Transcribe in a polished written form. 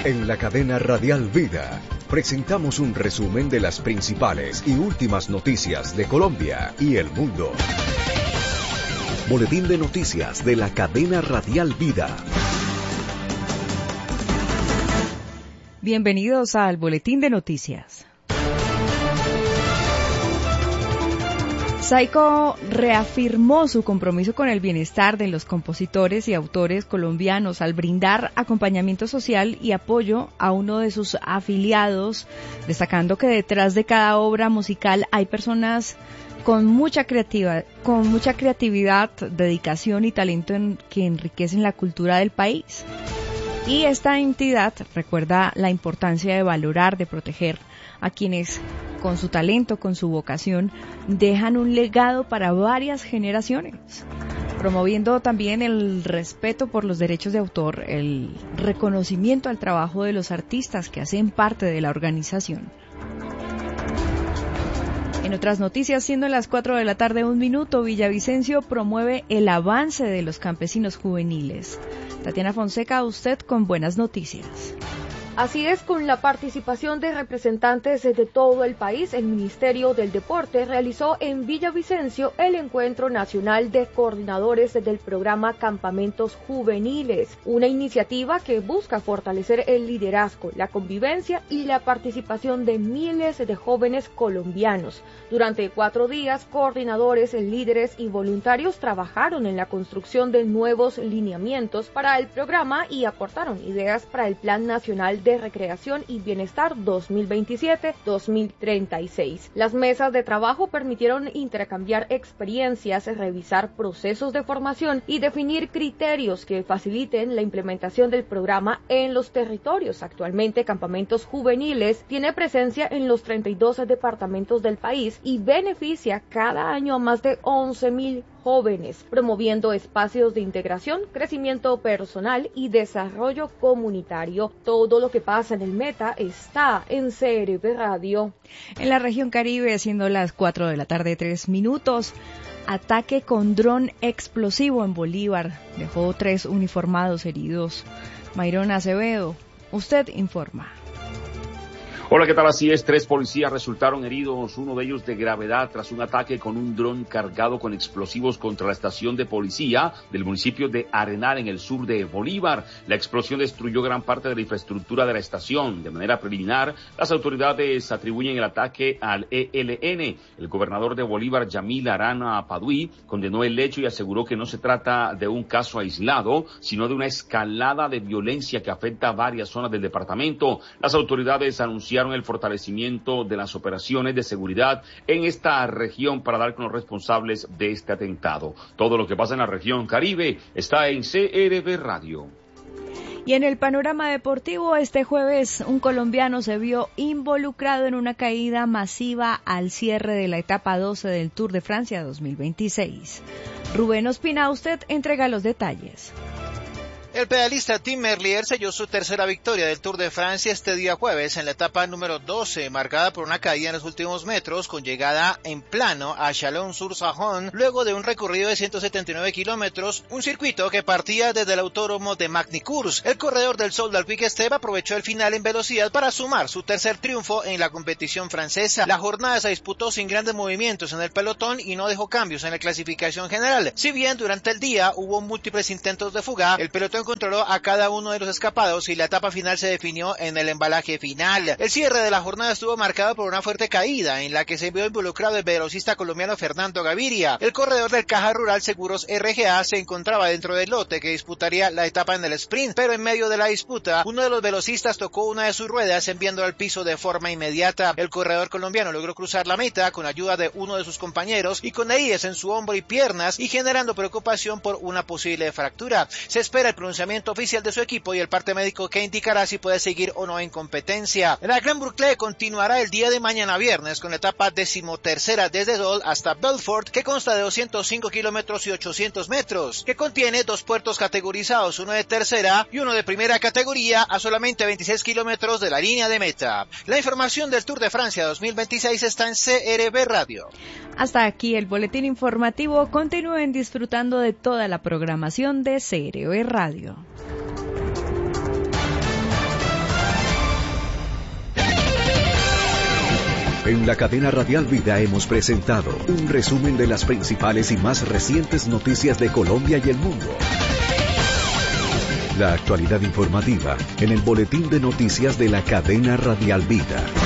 En la cadena Radial Vida presentamos un resumen de las principales y últimas noticias de Colombia y el mundo. Boletín de noticias de la cadena Radial Vida. Bienvenidos al Boletín de Noticias. Saico reafirmó su compromiso con el bienestar de los compositores y autores colombianos al brindar acompañamiento social y apoyo a uno de sus afiliados, destacando que detrás de cada obra musical hay personas con mucha creatividad, dedicación y talento que enriquecen la cultura del país. Y esta entidad recuerda la importancia de valorar, de proteger a quienes con su talento, con su vocación, dejan un legado para varias generaciones, promoviendo también el respeto por los derechos de autor, el reconocimiento al trabajo de los artistas que hacen parte de la organización. En otras noticias, siendo las 4 de la tarde, 1 minuto, Villavicencio promueve el avance de los campesinos juveniles. Tatiana Fonseca, usted con buenas noticias. Así es, con la participación de representantes de todo el país, el Ministerio del Deporte realizó en Villavicencio el Encuentro Nacional de Coordinadores del programa Campamentos Juveniles, una iniciativa que busca fortalecer el liderazgo, la convivencia y la participación de miles de jóvenes colombianos. Durante 4 días, coordinadores, líderes y voluntarios trabajaron en la construcción de nuevos lineamientos para el programa y aportaron ideas para el Plan Nacional de Recreación y Bienestar 2027-2036. Las mesas de trabajo permitieron intercambiar experiencias, revisar procesos de formación y definir criterios que faciliten la implementación del programa en los territorios. Actualmente, Campamentos Juveniles tiene presencia en los 32 departamentos del país y beneficia cada año a más de 11.000 jóvenes, promoviendo espacios de integración, crecimiento personal y desarrollo comunitario. Todo lo que pasa en el Meta está en CRB Radio. En la región Caribe, siendo las 4 de la tarde, 3 minutos, ataque con dron explosivo en Bolívar. Dejó 3 uniformados heridos. Mayron Acevedo, usted informa. Hola, ¿qué tal? Así es, 3 policías resultaron heridos, uno de ellos de gravedad tras un ataque con un dron cargado con explosivos contra la estación de policía del municipio de Arenal en el sur de Bolívar. La explosión destruyó gran parte de la infraestructura de la estación. De manera preliminar, las autoridades atribuyen el ataque al ELN. El gobernador de Bolívar, Yamil Arana Paduí, condenó el hecho y aseguró que no se trata de un caso aislado, sino de una escalada de violencia que afecta a varias zonas del departamento. Las autoridades anunciaron el fortalecimiento de las operaciones de seguridad en esta región para dar con los responsables de este atentado. Todo lo que pasa en la región Caribe está en CRB Radio. Y en el panorama deportivo, este jueves un colombiano se vio involucrado en una caída masiva al cierre de la etapa 12 del Tour de Francia 2026. Rubén Ospina, usted entrega los detalles. El pedalista Tim Merlier selló su tercera victoria del Tour de Francia este día jueves en la etapa número 12, marcada por una caída en los últimos metros con llegada en plano a Chalon-sur-Saône, luego de un recorrido de 179 kilómetros, un circuito que partía desde el autódromo de Magny-Cours. El corredor del Soldal Quick-Step aprovechó el final en velocidad para sumar su tercer triunfo en la competición francesa. La jornada se disputó sin grandes movimientos en el pelotón y no dejó cambios en la clasificación general. Si bien durante el día hubo múltiples intentos de fuga, el pelotón controló a cada uno de los escapados y la etapa final se definió en el embalaje final. El cierre de la jornada estuvo marcado por una fuerte caída en la que se vio involucrado el velocista colombiano Fernando Gaviria. El corredor del Caja Rural Seguros RGA se encontraba dentro del lote que disputaría la etapa en el sprint, pero en medio de la disputa, uno de los velocistas tocó una de sus ruedas enviándola al piso de forma inmediata. El corredor colombiano logró cruzar la meta con ayuda de uno de sus compañeros y con heridas en su hombro y piernas y generando preocupación por una posible fractura. Se espera el pronunciamiento oficial de su equipo y el parte médico que indicará si puede seguir o no en competencia. La Gran Boucle continuará el día de mañana viernes con la etapa 13ª desde Dole hasta Belfort, que consta de 205 kilómetros y 800 metros, que contiene 2 puertos categorizados, uno de tercera y uno de primera categoría a solamente 26 kilómetros de la línea de meta. La información del Tour de Francia 2026 está en CRB Radio. Hasta aquí el boletín informativo. Continúen disfrutando de toda la programación de CRB Radio. En la cadena Radial Vida hemos presentado un resumen de las principales y más recientes noticias de Colombia y el mundo. La actualidad informativa en el boletín de noticias de la cadena Radial Vida.